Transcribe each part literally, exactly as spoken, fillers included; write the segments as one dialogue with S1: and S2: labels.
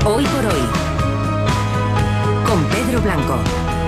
S1: Hoy por hoy, con Pedro Blanco.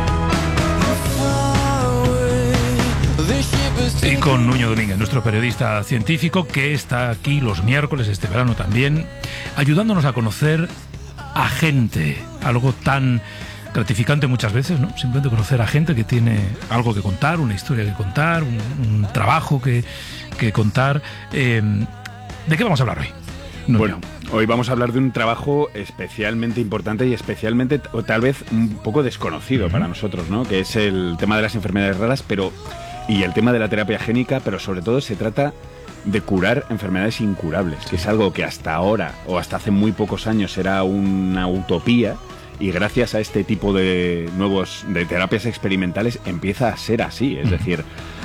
S2: Y con Nuño Domínguez, nuestro periodista científico, que está aquí los miércoles, este verano también, ayudándonos a conocer a gente, algo tan gratificante muchas veces, ¿no? Simplemente conocer a gente que tiene algo que contar, una historia que contar, un, un trabajo que, que contar. Eh, ¿De qué vamos a hablar hoy?
S3: Nuño. Bueno, hoy vamos a hablar de un trabajo especialmente importante y especialmente, o tal vez, un poco desconocido uh-huh. para nosotros, ¿no? Que es el tema de las enfermedades raras, pero y el tema de la terapia génica, pero sobre todo se trata de curar enfermedades incurables, que es algo que hasta ahora, o hasta hace muy pocos años, era una utopía, y gracias a este tipo de nuevos, de terapias experimentales, empieza a ser así, es uh-huh. decir...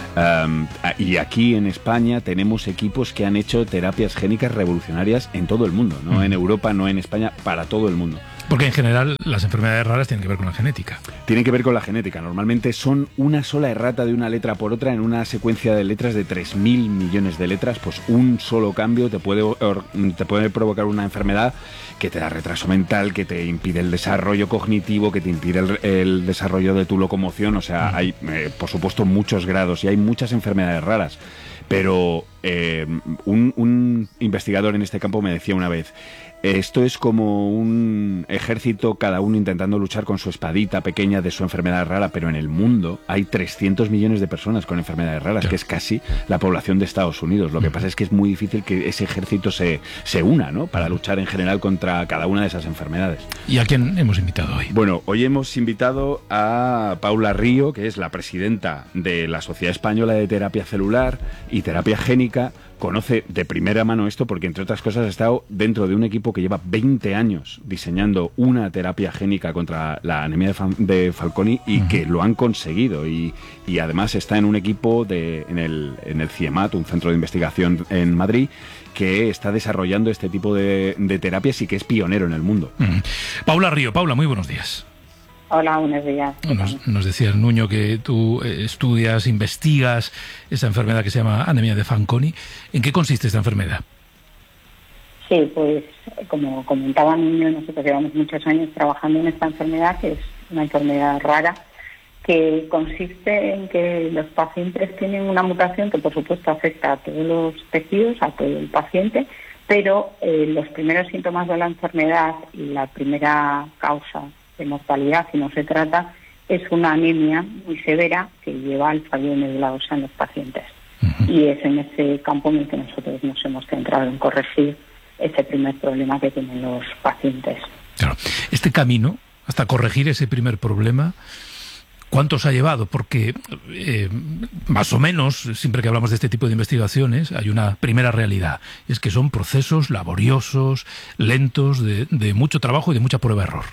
S3: Um, y aquí en España tenemos equipos que han hecho terapias génicas revolucionarias en todo el mundo, no uh-huh. en Europa, no en España, para todo el mundo.
S2: Porque en general las enfermedades raras tienen que ver con la genética.
S3: Tienen que ver con la genética. Normalmente son una sola errata de una letra por otra en una secuencia de letras de tres mil millones de letras. Pues un solo cambio te puede, te puede provocar una enfermedad que te da retraso mental, que te impide el desarrollo cognitivo, que te impide el, el desarrollo de tu locomoción. O sea, hay, eh, por supuesto, muchos grados y hay muchas enfermedades raras. Pero eh, un, un investigador en este campo me decía una vez: esto es como un ejército, cada uno intentando luchar con su espadita pequeña de su enfermedad rara, pero en el mundo hay trescientos millones de personas con enfermedades raras, que es casi la población de Estados Unidos. Lo que pasa es que es muy difícil que ese ejército se, se una, ¿no?, para luchar en general contra cada una de esas enfermedades.
S2: ¿Y a quién hemos invitado hoy?
S3: Bueno, hoy hemos invitado a Paula Río, que es la presidenta de la Sociedad Española de Terapia Celular y Terapia Génica. Conoce de primera mano esto porque, entre otras cosas, ha estado dentro de un equipo que lleva veinte años diseñando una terapia génica contra la anemia de, Fa- de Fanconi y uh-huh. que lo han conseguido. Y, y además está en un equipo de, en, el, en el CIEMAT, un centro de investigación en Madrid, que está desarrollando este tipo de, de terapias y que es pionero en el mundo.
S2: Uh-huh. Paula Río. Paula, muy buenos días.
S4: Hola, buenos días.
S2: Nos, nos decía el Nuño que tú eh, estudias, investigas esa enfermedad que se llama anemia de Fanconi. ¿En qué consiste esta enfermedad?
S4: Sí, pues como comentaba Nuño, nosotros llevamos muchos años trabajando en esta enfermedad, que es una enfermedad rara, que consiste en que los pacientes tienen una mutación que por supuesto afecta a todos los tejidos, a todo el paciente, pero eh, los primeros síntomas de la enfermedad y la primera causa de mortalidad, si no se trata, es una anemia muy severa que lleva al fallo de médula ósea en los pacientes. Uh-huh. Y es en ese campo en el que nosotros nos hemos centrado en corregir ese primer problema que tienen los pacientes.
S2: Claro. Este camino, hasta corregir ese primer problema, ¿cuánto os ha llevado? Porque eh, más o menos, siempre que hablamos de este tipo de investigaciones, hay una primera realidad. Es que son procesos laboriosos, lentos, de, de mucho trabajo y de mucha prueba-error.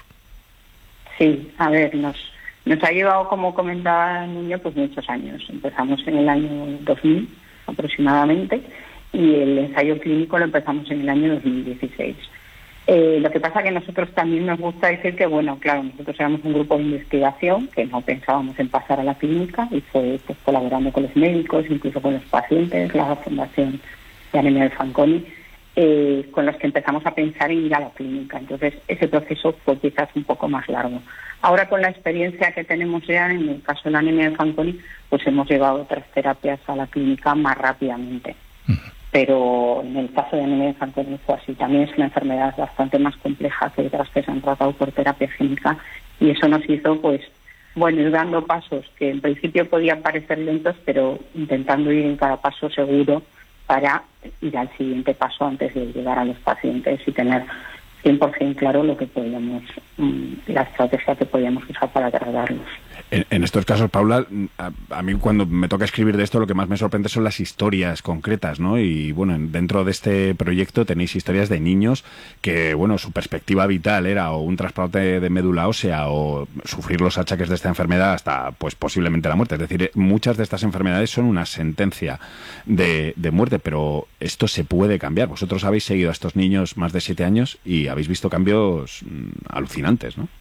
S4: Sí, a ver, nos, nos ha llevado, como comentaba el Niño, pues muchos años. Empezamos en el año dos mil aproximadamente y el ensayo clínico lo empezamos en el año dos mil dieciséis. Eh, lo que pasa que a nosotros también nos gusta decir que, bueno, claro, nosotros éramos un grupo de investigación que no pensábamos en pasar a la clínica y fue pues, colaborando con los médicos, incluso con los pacientes, la Fundación de Anemia de Fanconi, Eh, con los que empezamos a pensar en ir a la clínica. Entonces, ese proceso fue quizás un poco más largo. Ahora, con la experiencia que tenemos ya en el caso de la anemia de Fanconi, pues hemos llevado otras terapias a la clínica más rápidamente. Uh-huh. Pero en el caso de anemia de Fanconi fue así. También es una enfermedad bastante más compleja que otras que se han tratado por terapia génica y eso nos hizo, pues, bueno, ir dando pasos que en principio podían parecer lentos, pero intentando ir en cada paso seguro para ir al siguiente paso antes de llegar a los pacientes y tener cien por ciento claro lo que podíamos, la estrategia que podíamos usar para tratarlos.
S3: En, en estos casos, Paula, a, a mí cuando me toca escribir de esto lo que más me sorprende son las historias concretas, ¿no? Y bueno, dentro de este proyecto tenéis historias de niños que, bueno, su perspectiva vital era o un trasplante de médula ósea o sufrir los achaques de esta enfermedad hasta, pues, posiblemente la muerte. Es decir, muchas de estas enfermedades son una sentencia de, de muerte, pero esto se puede cambiar. Vosotros habéis seguido a estos niños más de siete años y habéis visto cambios mmm, alucinantes, ¿no?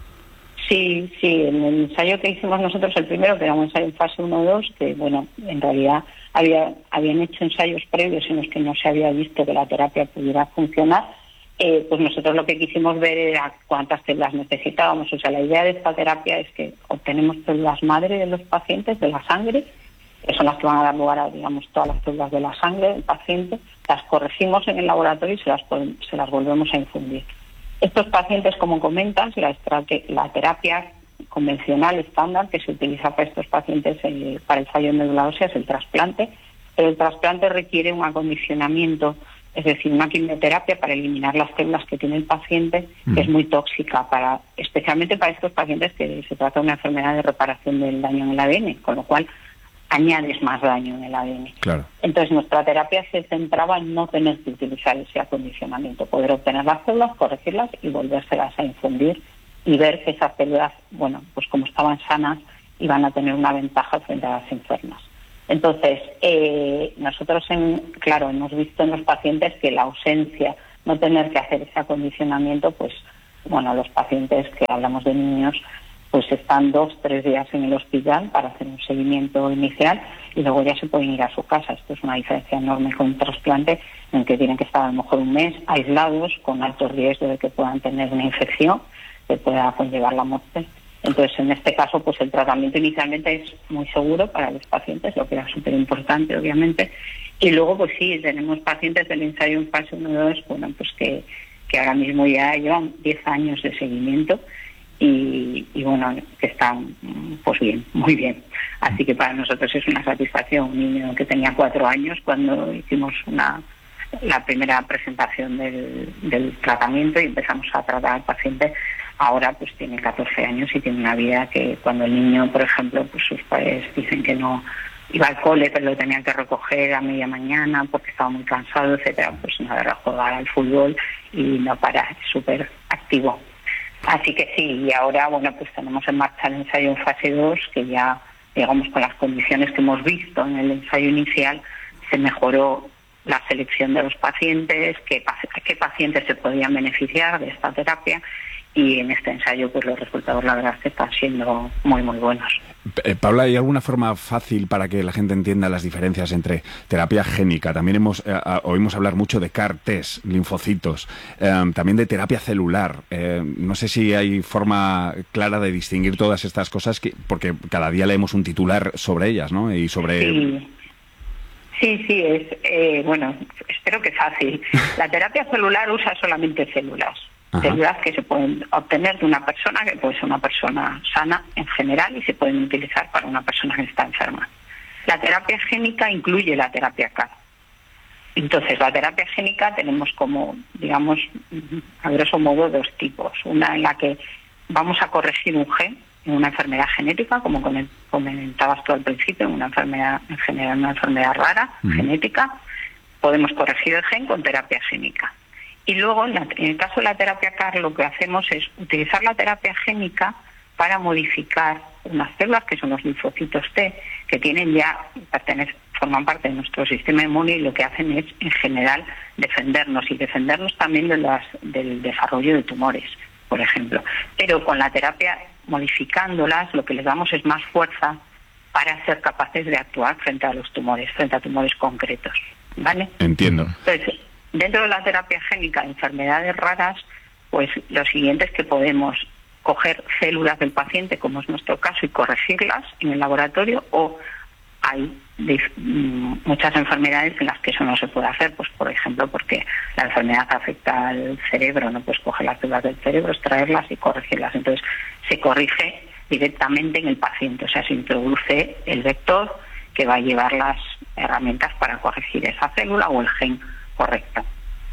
S4: Sí, sí, en el ensayo que hicimos nosotros, el primero, que era un ensayo en fase uno dos, que bueno, en realidad había habían hecho ensayos previos en los que no se había visto que la terapia pudiera funcionar, eh, pues nosotros lo que quisimos ver era cuántas células necesitábamos. O sea, la idea de esta terapia es que obtenemos células madre de los pacientes, de la sangre, que son las que van a dar lugar a, digamos, todas las células de la sangre del paciente, las corregimos en el laboratorio y se las, se las volvemos a infundir. Estos pacientes, como comentas, la, la terapia convencional estándar que se utiliza para estos pacientes eh, para el fallo de médula ósea es el trasplante, pero el trasplante requiere un acondicionamiento, es decir, una quimioterapia para eliminar las células que tiene el paciente, mm. que es muy tóxica, para especialmente para estos pacientes que se trata de una enfermedad de reparación del daño en el A D N, con lo cual añades más daño en el A D N.
S3: Claro.
S4: Entonces nuestra terapia se centraba en no tener que utilizar ese acondicionamiento, poder obtener las células, corregirlas y volvérselas a infundir y ver que esas células, bueno, pues como estaban sanas, iban a tener una ventaja frente a las enfermas. Entonces, eh, nosotros, en, claro, hemos visto en los pacientes que la ausencia, no tener que hacer ese acondicionamiento, pues, bueno, los pacientes que hablamos de niños, pues están dos, tres días en el hospital para hacer un seguimiento inicial y luego ya se pueden ir a su casa. Esto es una diferencia enorme con un trasplante en que tienen que estar a lo mejor un mes aislados con alto riesgo de que puedan tener una infección que pueda conllevar la muerte. Entonces, en este caso, pues el tratamiento inicialmente es muy seguro para los pacientes, lo que era súper importante, obviamente. Y luego, pues sí, tenemos pacientes del ensayo en fase uno y dos, bueno, pues que, que ahora mismo ya llevan diez años de seguimiento. Y, y bueno, que están pues bien, muy bien. Así que para nosotros es una satisfacción. Un niño que tenía cuatro años cuando hicimos una la primera presentación del, del tratamiento y empezamos a tratar al paciente, ahora pues tiene catorce años y tiene una vida que cuando el niño, por ejemplo, pues sus padres dicen que no iba al cole, pero lo tenían que recoger a media mañana porque estaba muy cansado, etcétera, pues nada, era jugar al fútbol y no para, es súper activo. Así que sí, y ahora, bueno, pues tenemos en marcha el ensayo en fase dos, que ya, digamos, con las condiciones que hemos visto en el ensayo inicial, se mejoró la selección de los pacientes, qué, qué pacientes se podían beneficiar de esta terapia, y en este ensayo pues los resultados la verdad es que están siendo muy muy buenos.
S3: Eh, Paula, ¿hay alguna forma fácil para que la gente entienda las diferencias entre terapia génica? También hemos eh, oímos hablar mucho de C A R-Ts, linfocitos, eh, también de terapia celular. Eh, no sé si hay forma clara de distinguir todas estas cosas, que, porque cada día leemos un titular sobre ellas, ¿no? Y sobre...
S4: Sí. Sí, sí, es eh, bueno, espero que fácil. La terapia celular usa solamente células. Ajá. Células que se pueden obtener de una persona, que puede ser una persona sana en general, y se pueden utilizar para una persona que está enferma. La terapia génica incluye la terapia C A R. Entonces, la terapia génica tenemos como, digamos, a grosso modo, dos tipos. Una en la que vamos a corregir un gen en una enfermedad genética, como comentabas tú al principio, en una enfermedad, en general una enfermedad rara, uh-huh. genética, podemos corregir el gen con terapia génica. Y luego, en, la, en el caso de la terapia C A R, lo que hacemos es utilizar la terapia génica para modificar unas células que son los linfocitos T, que tienen ya, pertenecen, forman parte de nuestro sistema inmune, y lo que hacen es, en general, defendernos, y defendernos también de las, del desarrollo de tumores, por ejemplo. Pero con la terapia, modificándolas, lo que les damos es más fuerza para ser capaces de actuar frente a los tumores, frente a tumores concretos, ¿vale?
S3: Entiendo.
S4: Entonces, dentro de la terapia génica de enfermedades raras, pues lo siguiente es que podemos coger células del paciente, como es nuestro caso, y corregirlas en el laboratorio, o hay muchas enfermedades en las que eso no se puede hacer, pues por ejemplo porque la enfermedad afecta al cerebro, no puedes coger las células del cerebro, extraerlas y corregirlas. Entonces se corrige directamente en el paciente, o sea, se introduce el vector que va a llevar las herramientas para corregir esa célula o el gen correcto.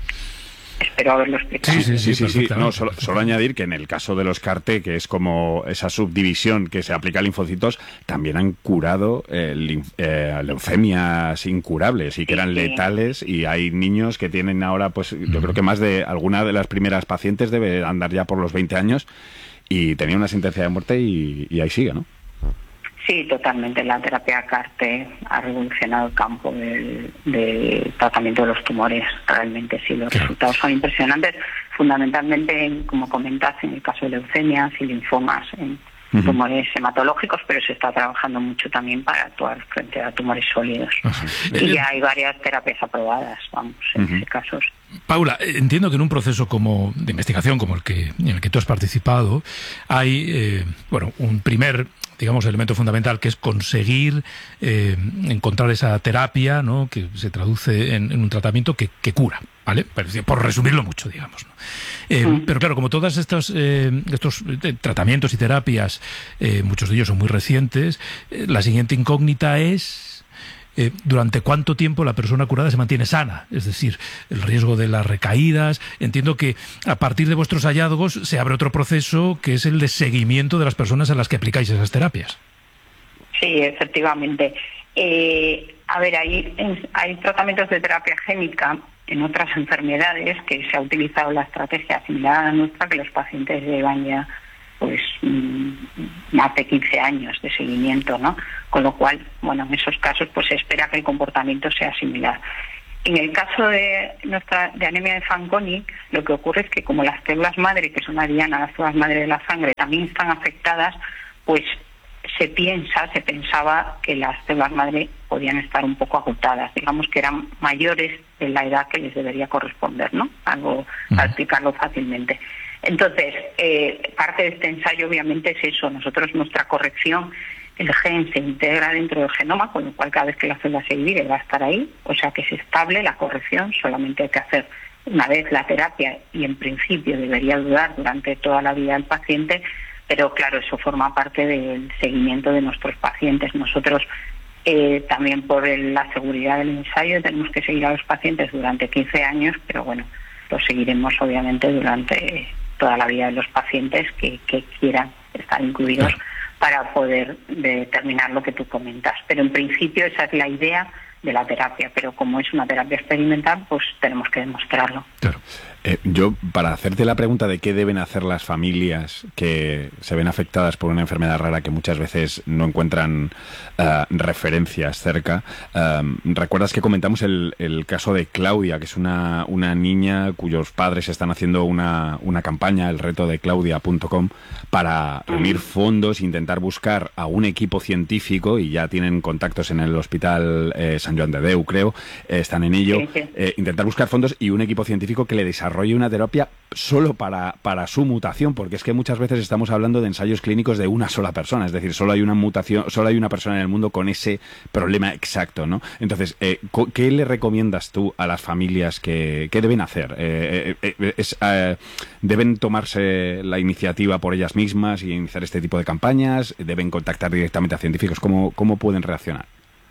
S4: Espero haberlo explicado.
S3: Sí, sí, sí, sí, sí. No, solo, solo añadir que en el caso de los C A R-T, que es como esa subdivisión que se aplica a linfocitos, también han curado eh, linf, eh, leucemias incurables y que eran sí, letales, y hay niños que tienen ahora, pues yo creo que más de alguna de las primeras pacientes debe andar ya por los veinte años y tenía una sentencia de muerte y, y ahí sigue, ¿no?
S4: Sí, totalmente. La terapia C A R-T ha revolucionado el campo del, del tratamiento de los tumores. Realmente sí, los resultados son impresionantes, fundamentalmente, en, como comentas, en el caso de leucemias y linfomas, en, uh-huh. tumores hematológicos, pero se está trabajando mucho también para actuar frente a tumores sólidos. Uh-huh. Y ya hay varias terapias aprobadas, vamos, en uh-huh. ese caso.
S2: Paula, entiendo que en un proceso como de investigación como el que en el que tú has participado, hay eh, bueno, un primer, digamos, elemento fundamental, que es conseguir eh, encontrar esa terapia, ¿no?, que se traduce en, en un tratamiento que, que cura, ¿vale? Por resumirlo mucho, digamos, ¿no? Eh, mm. Pero claro, como todos estos, eh, estos tratamientos y terapias, eh, muchos de ellos son muy recientes, eh, la siguiente incógnita es Eh, durante cuánto tiempo la persona curada se mantiene sana, es decir, el riesgo de las recaídas. Entiendo que a partir de vuestros hallazgos se abre otro proceso, que es el de seguimiento de las personas a las que aplicáis esas terapias.
S4: Sí, efectivamente. Eh, a ver, hay, hay tratamientos de terapia génica en otras enfermedades que se ha utilizado la estrategia similar a la nuestra, que los pacientes llevan ya pues más de quince años de seguimiento, ¿no? Con lo cual, bueno, en esos casos pues se espera que el comportamiento sea similar. En el caso de nuestra de anemia de Fanconi, lo que ocurre es que como las células madre, que son una diana, las células madre de la sangre, también están afectadas, pues se piensa, se pensaba que las células madre podían estar un poco agotadas, digamos que eran mayores de la edad que les debería corresponder, ¿no? Algo para explicarlo fácilmente. Entonces, eh, parte de este ensayo obviamente es eso. Nosotros, nuestra corrección, el gen se integra dentro del genoma, con lo cual cada vez que la célula se divide va a estar ahí, o sea que es estable la corrección, solamente hay que hacer una vez la terapia y en principio debería durar durante toda la vida del paciente, pero claro, eso forma parte del seguimiento de nuestros pacientes. Nosotros eh, también por el, la seguridad del ensayo tenemos que seguir a los pacientes durante quince años, pero bueno, lo seguiremos obviamente durante toda la vida de los pacientes que, que quieran estar incluidos para poder determinar lo que tú comentas. Pero en principio esa es la idea de la terapia, pero como es una terapia experimental, pues tenemos que demostrarlo.
S3: Claro. Eh, yo, para hacerte la pregunta de qué deben hacer las familias que se ven afectadas por una enfermedad rara que muchas veces no encuentran uh, referencias cerca, uh, recuerdas que comentamos el, el caso de Claudia, que es una, una niña cuyos padres están haciendo una, una campaña, el reto de claudia punto com, para reunir fondos, intentar buscar a un equipo científico, y ya tienen contactos en el hospital eh, Sant Joan de Déu, creo, eh, están en ello,
S4: sí, sí.
S3: Eh, intentar buscar fondos y un equipo científico que le desarrolle una terapia solo para, para su mutación, porque es que muchas veces estamos hablando de ensayos clínicos de una sola persona, es decir, solo hay una mutación, solo hay una persona en el mundo con ese problema exacto, ¿no? Entonces, eh, ¿qué le recomiendas tú a las familias que, que deben hacer? Eh, eh, eh, es, eh, ¿Deben tomarse la iniciativa por ellas mismas y iniciar este tipo de campañas? ¿Deben contactar directamente a científicos? ¿Cómo, cómo pueden reaccionar?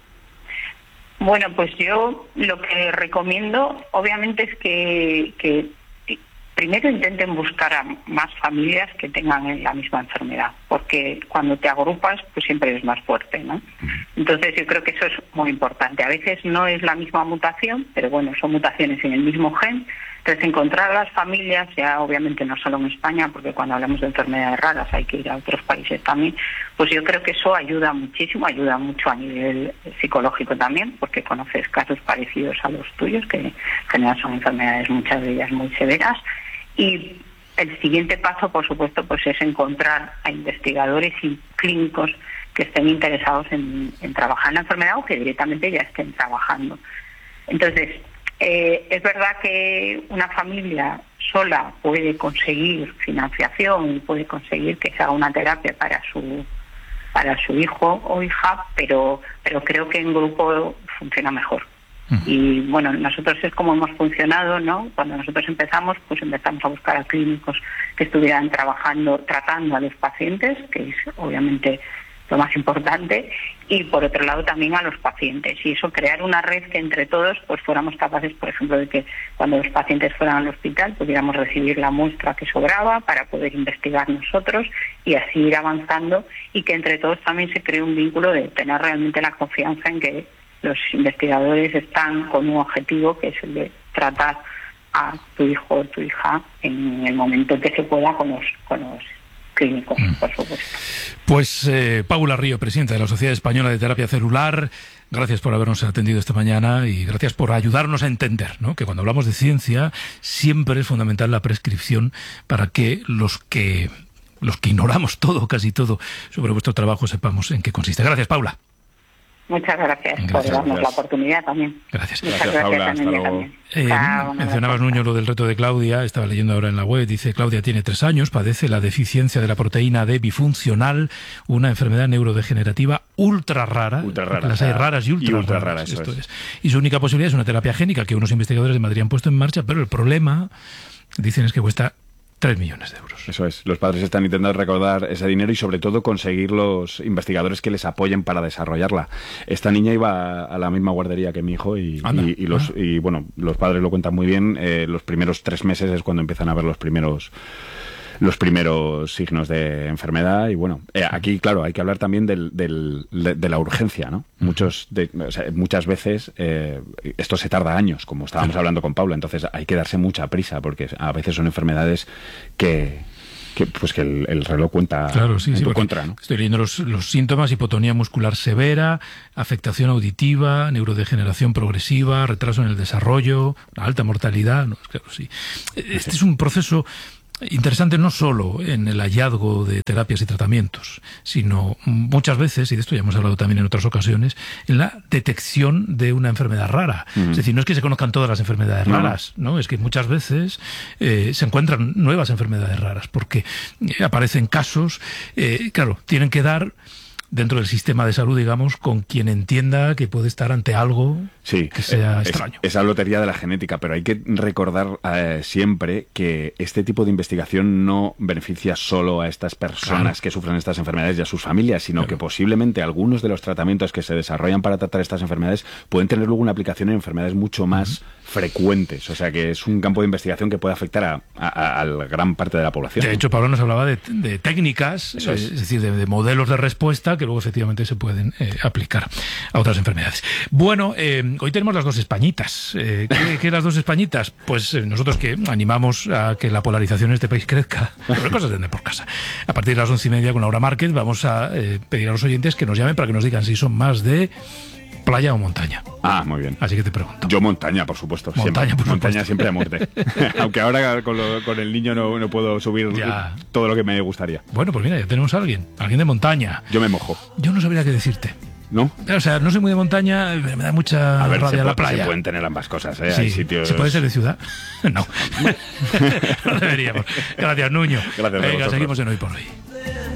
S4: Bueno, pues yo lo que recomiendo, obviamente, es que, que primero intenten buscar a más familias que tengan la misma enfermedad, porque cuando te agrupas, pues siempre eres más fuerte, ¿no? Entonces yo creo que eso es muy importante. A veces no es la misma mutación, pero bueno, son mutaciones en el mismo gen. Entonces encontrar a las familias, ya obviamente no solo en España, porque cuando hablamos de enfermedades raras hay que ir a otros países también, pues yo creo que eso ayuda muchísimo, ayuda mucho a nivel psicológico también, porque conoces casos parecidos a los tuyos, que en general son enfermedades, muchas de ellas muy severas. Y el siguiente paso, por supuesto, pues es encontrar a investigadores y clínicos que estén interesados en, en trabajar en la enfermedad o que directamente ya estén trabajando. Entonces, eh, es verdad que una familia sola puede conseguir financiación y puede conseguir que se haga una terapia para su para su hijo o hija, pero pero creo que en grupo funciona mejor. Y bueno, nosotros es como hemos funcionado, ¿no? Cuando nosotros empezamos, pues empezamos a buscar a clínicos que estuvieran trabajando, tratando a los pacientes, que es obviamente lo más importante, y por otro lado también a los pacientes. Y eso, crear una red que entre todos pues fuéramos capaces, por ejemplo, de que cuando los pacientes fueran al hospital pudiéramos recibir la muestra que sobraba para poder investigar nosotros y así ir avanzando, y que entre todos también se cree un vínculo de tener realmente la confianza en que los investigadores están con un objetivo, que es el de tratar a tu hijo o tu hija en el momento que se pueda con los, con los clínicos, mm. por supuesto.
S2: Pues eh, Paula Río, presidenta de la Sociedad Española de Terapia Celular, gracias por habernos atendido esta mañana y gracias por ayudarnos a entender, ¿no?, que cuando hablamos de ciencia siempre es fundamental la prescripción para que los que los que ignoramos todo, casi todo, sobre vuestro trabajo, sepamos en qué consiste. Gracias, Paula.
S4: Muchas gracias,
S2: Gracias,
S4: por darnos
S3: gracias.
S4: la oportunidad también.
S2: Gracias.
S4: Muchas
S3: Gracias,
S4: gracias,
S3: Paula.
S4: también,
S3: Hasta luego.
S4: también.
S2: Eh,
S4: Chao, un
S2: mencionabas,
S4: abrazo.
S2: Nuño, lo del reto de Claudia. Estaba leyendo ahora en la web. Dice, Claudia tiene tres años, padece la deficiencia de la proteína D bifuncional, una enfermedad neurodegenerativa ultra rara.
S3: Ultra rara,
S2: Las hay
S3: o sea,
S2: raras y ultra,
S3: y ultra
S2: raras.
S3: raras, eso
S2: Esto
S3: es.
S2: es. Y su única posibilidad es una terapia génica que unos investigadores de Madrid han puesto en marcha, pero el problema, dicen, es que cuesta tres millones de euros.
S3: Eso es. Los padres están intentando recaudar ese dinero y sobre todo conseguir los investigadores que les apoyen para desarrollarla. Esta niña iba a la misma guardería que mi hijo y,
S2: Anda.
S3: y, y los
S2: Ah.
S3: y bueno, los padres lo cuentan muy bien. Eh, los primeros tres meses es cuando empiezan a ver los primeros los primeros signos de enfermedad y bueno, eh, aquí claro hay que hablar también del, del, de, de la urgencia, ¿no? Muchos de, o sea, muchas veces eh, esto se tarda años, como estábamos hablando con Paula, entonces hay que darse mucha prisa porque a veces son enfermedades que, que pues que el, el reloj cuenta
S2: Claro, sí,
S3: en
S2: sí,
S3: tu
S2: porque
S3: contra, ¿no?
S2: estoy leyendo los, los síntomas: hipotonía muscular severa, afectación auditiva, neurodegeneración progresiva, retraso en el desarrollo, alta mortalidad. No, claro, sí. Este es un proceso interesante no solo en el hallazgo de terapias y tratamientos, sino muchas veces, y de esto ya hemos hablado también en otras ocasiones, en la detección de una enfermedad rara.
S3: Mm.
S2: Es decir, no es que se conozcan todas las enfermedades
S3: No, no.
S2: raras, ¿no? Es que muchas veces eh, se encuentran nuevas enfermedades raras, porque eh, aparecen casos, eh, claro, tienen que dar dentro del sistema de salud, digamos, con quien entienda que puede estar ante algo
S3: Sí,
S2: que sea
S3: es,
S2: extraño.
S3: esa lotería de la genética, pero hay que recordar eh, siempre que este tipo de investigación no beneficia solo a estas personas
S2: Claro.
S3: que sufren estas enfermedades y a sus familias, sino
S2: Claro.
S3: que posiblemente algunos de los tratamientos que se desarrollan para tratar estas enfermedades pueden tener luego una aplicación en enfermedades mucho más frecuentes. O sea que es un campo de investigación que puede afectar a, a, a la gran parte de la población.
S2: De hecho, Pablo nos hablaba de, de técnicas,
S3: Eso es.
S2: eh, es decir, de, de modelos de respuesta que luego efectivamente se pueden eh, aplicar a otras enfermedades. Bueno, eh, hoy tenemos las dos Españitas. Eh, ¿qué, qué las dos Españitas? Pues eh, nosotros que animamos a que la polarización en este país crezca, pero cosas de por casa. A partir de las once y media con Laura Márquez vamos a eh, pedir a los oyentes que nos llamen para que nos digan si son más de playa o montaña.
S3: Ah, muy bien.
S2: Así que te pregunto.
S3: Yo montaña, por supuesto.
S2: Montaña,
S3: siempre.
S2: por
S3: montaña
S2: supuesto.
S3: siempre a muerte. Aunque ahora con, lo- con el niño no, no puedo subir
S2: Ya.
S3: todo lo que me gustaría.
S2: Bueno, pues mira, ya tenemos a alguien, alguien de montaña.
S3: Yo me mojo,
S2: Yo no sabría qué decirte.
S3: ¿no?
S2: O sea, no soy muy de montaña, me da mucha
S3: A ver, se,
S2: rabia la
S3: puede- se
S2: playa.
S3: pueden tener ambas cosas, ¿eh?
S2: Sí,
S3: Hay sitios...
S2: ¿se puede ser de ciudad? No. No deberíamos. Gracias, Nuño.
S3: Gracias a
S2: Venga,
S3: vosotros.
S2: seguimos en Hoy por Hoy.